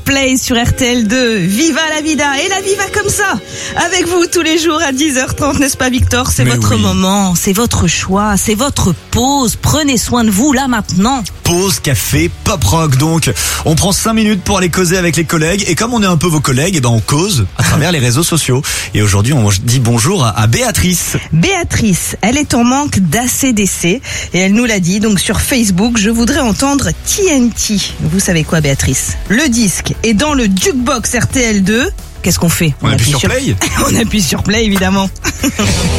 Play sur RTL2, Viva la vida et la viva comme ça. Avec vous tous les jours à 10h30, n'est-ce pas Victor? C'est votre moment, c'est votre choix, c'est votre pause. Prenez soin de vous là maintenant. Pause café pop rock donc. On prend 5 minutes pour aller causer avec les collègues et comme on est un peu vos collègues, on cause à travers les réseaux sociaux. Et aujourd'hui, on dit bonjour à Béatrice. Béatrice, elle est en manque d'ACDC et elle nous l'a dit donc sur Facebook, je voudrais entendre TNT. Vous savez quoi Béatrice? Le disque est dans le jukebox RTL2. Qu'est-ce qu'on fait? On appuie sur play. On appuie sur play évidemment.